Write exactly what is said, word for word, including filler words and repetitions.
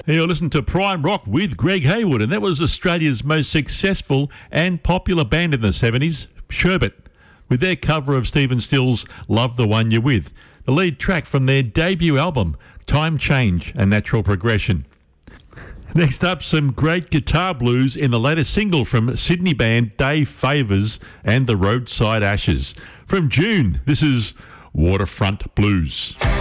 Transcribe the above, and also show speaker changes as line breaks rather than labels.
You'll listen to Prime Rock with Greg Hayward, and that was Australia's most successful and popular band in the seventies, Sherbet, with their cover of Stephen Still's Love the One You're With, the lead track from their debut album, Time Change and Natural Progression. Next up, some great guitar blues in the latest single from Sydney band Dave Favours and the Roadside Ashes. From June, this is Waterfront Blues.